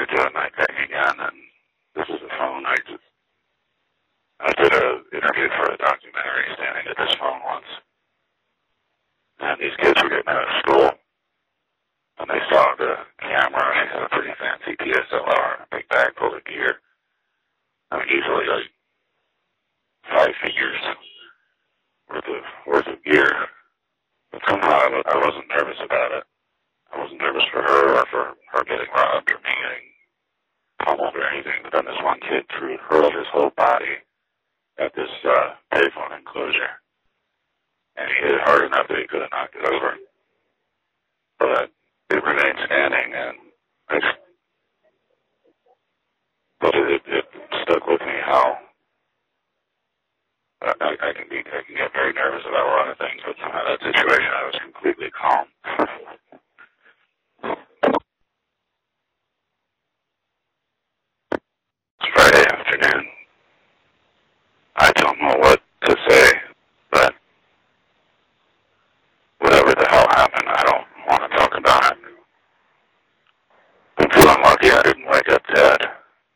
doing night thing again, and this is the phone. I did an interview for a documentary standing at this phone once, and these kids were getting out of school, and they saw the camera. She had a pretty fancy DSLR and a big bag full of gear. I mean, easily like 5 figures worth of gear. But somehow I wasn't nervous about it. I wasn't nervous for her or for her getting robbed or me getting pummeled or anything. But then this one kid hurled his whole body at this payphone enclosure, and he hit it hard enough that he could have knocked it over. But it remained standing, and it stuck with me how I can get very nervous about a lot of things, but somehow that situation I was completely calm. It's Friday afternoon.